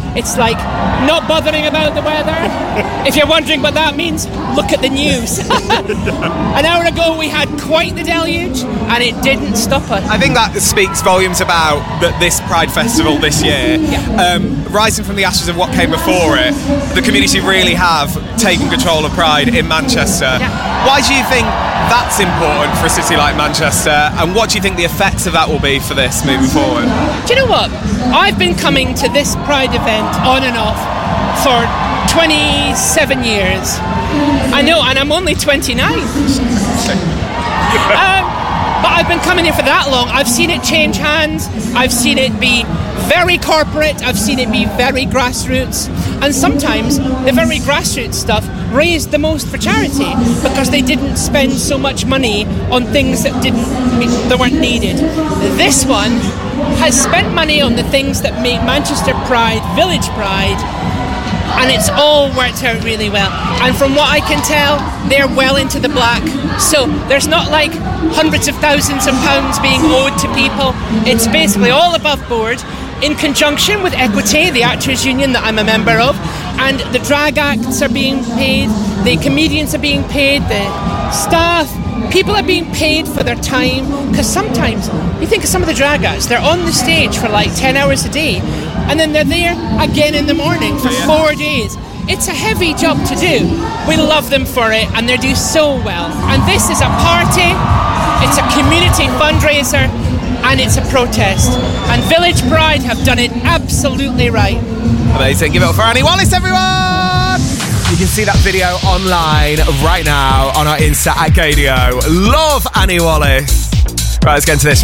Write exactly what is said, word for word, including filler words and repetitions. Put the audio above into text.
It's like not bothering about the weather. If you're wondering what that means, look at the news. An hour ago we had quite the deluge and it didn't stop us. I think that speaks volumes about that this Pride Festival this year. Yeah. Um, rising from the ashes of what came before it, the community really have taken control of Pride in Manchester. Yeah. Why do you think that's important for a city like Manchester, and what do you think the effects of that will be for this moving forward? Do you know what? I've been coming to this Pride event on and off for twenty-seven years. I know, and I'm only twenty-nine. um, but I've been coming here for that long. I've seen it change hands. I've seen it be very corporate. I've seen it be very grassroots. And sometimes the very grassroots stuff raised the most for charity because they didn't spend so much money on things that didn't that weren't needed. This one has spent money on the things that make Manchester Pride, Village Pride, and it's all worked out really well. And from what I can tell, they're well into the black. So there's not like hundreds of thousands of pounds being owed to people. It's basically all above board, in conjunction with Equity, the actors union that I'm a member of, and the drag acts are being paid, the comedians are being paid, the staff, people are being paid for their time, because sometimes you think of some of the drag acts, they're on the stage for like ten hours a day and then they're there again in the morning for four days. It's a heavy job to do. We love them for it and they do so well. And this is a party, it's a community fundraiser, and it's a protest. And Village Pride have done it absolutely right. Amazing. Give it up for Annie Wallace, everyone! You can see that video online right now on our Insta at Gadio. Love Annie Wallace. Right, let's get into this.